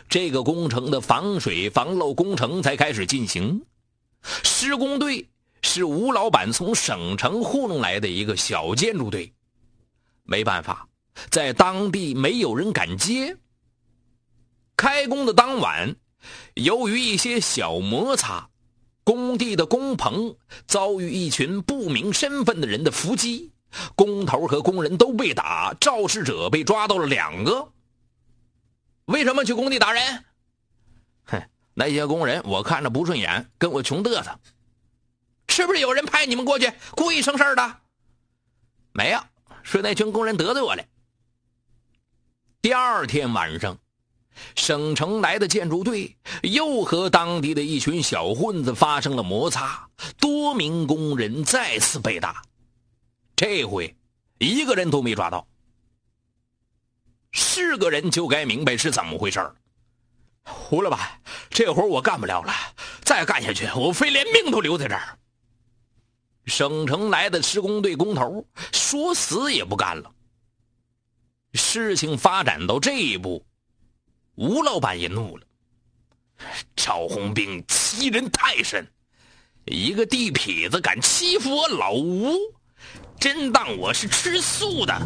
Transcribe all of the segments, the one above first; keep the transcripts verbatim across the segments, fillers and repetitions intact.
这个工程的防水防漏工程才开始进行。施工队是吴老板从省城糊弄来的一个小建筑队，没办法，在当地没有人敢接。开工的当晚，由于一些小摩擦，工地的工棚遭遇一群不明身份的人的伏击，工头和工人都被打，肇事者被抓到了两个。为什么去工地打人？哼，那些工人我看着不顺眼，跟我穷嘚瑟。是不是有人派你们过去故意生事的？没有，是那群工人得罪我了。第二天晚上，省城来的建筑队又和当地的一群小混子发生了摩擦，多名工人再次被打，这回一个人都没抓到。是个人就该明白是怎么回事。胡老板，这活我干不了了，再干下去我非连命都留在这儿。省城来的施工队工头说死也不干了。事情发展到这一步，吴老板也怒了。赵红兵欺人太甚，一个地痞子敢欺负我老吴，真当我是吃素的。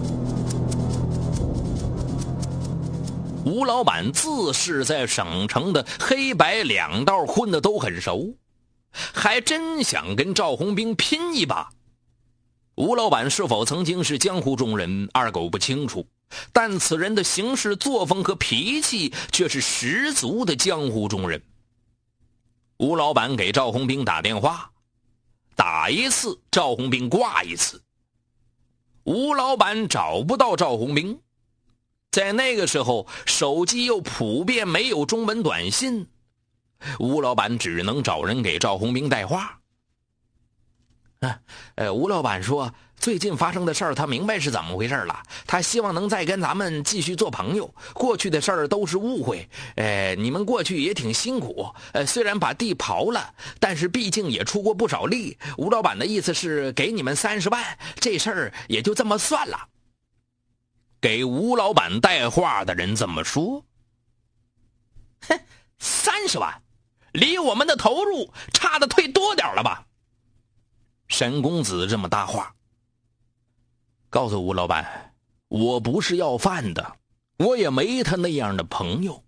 吴老板自恃在省城的黑白两道混得都很熟，还真想跟赵红兵拼一把。吴老板是否曾经是江湖中人，二狗不清楚，但此人的行事作风和脾气却是十足的江湖中人。吴老板给赵红兵打电话，打一次赵红兵挂一次。吴老板找不到赵红兵，在那个时候手机又普遍没有中文短信，吴老板只能找人给赵红兵带话。啊，呃，吴老板说最近发生的事儿他明白是怎么回事了，他希望能再跟咱们继续做朋友，过去的事儿都是误会，呃，你们过去也挺辛苦，呃，虽然把地刨了，但是毕竟也出过不少力，吴老板的意思是给你们三十万，这事儿也就这么算了。给吴老板带话的人这么说。哼，三十万离我们的投入差的忒多点了吧？沈公子这么搭话，告诉吴老板，我不是要饭的，我也没他那样的朋友。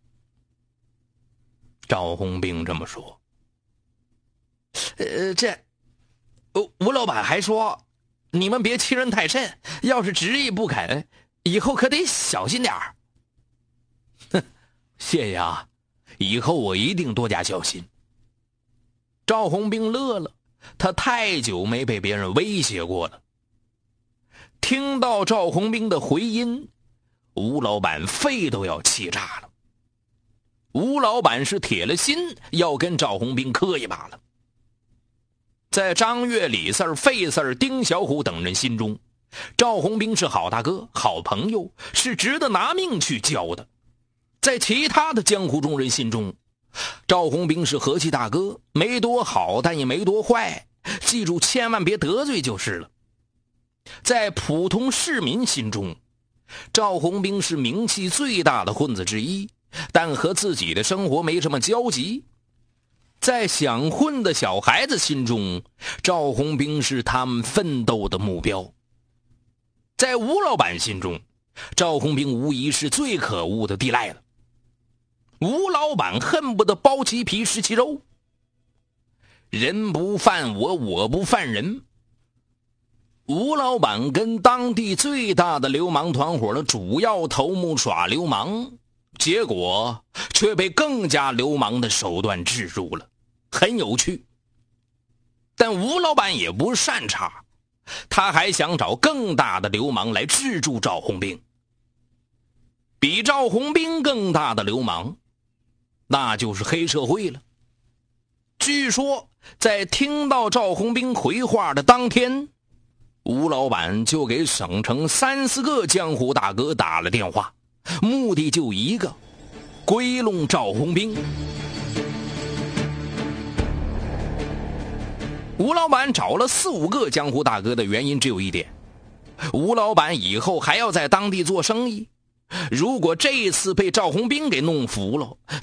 赵红兵这么说。呃，这吴老板还说，你们别欺人太甚，要是执意不肯，以后可得小心点儿。哼，谢谢啊，以后我一定多加小心。赵红兵乐了，他太久没被别人威胁过了。听到赵红兵的回音，吴老板肺都要气炸了。吴老板是铁了心要跟赵红兵磕一把了。在张月、李四儿、费四儿、丁小虎等人心中，赵红兵是好大哥、好朋友，是值得拿命去交的。在其他的江湖中人心中，赵红兵是和气大哥，没多好但也没多坏，记住千万别得罪就是了。在普通市民心中，赵红兵是名气最大的混子之一，但和自己的生活没什么交集。在想混的小孩子心中，赵红兵是他们奋斗的目标。在吴老板心中，赵红兵无疑是最可恶的地赖了。吴老板恨不得剥其皮吃其肉。人不犯我，我不犯人。吴老板跟当地最大的流氓团伙的主要头目耍流氓，结果却被更加流氓的手段制住了，很有趣。但吴老板也不善茬，他还想找更大的流氓来制住赵红兵。比赵红兵更大的流氓，那就是黑社会了。据说在听到赵红兵回话的当天，吴老板就给省城三四个江湖大哥打了电话，目的就一个，归拢赵红兵。吴老板找了四五个江湖大哥的原因只有一点，吴老板以后还要在当地做生意，如果这一次被赵红兵给弄服了，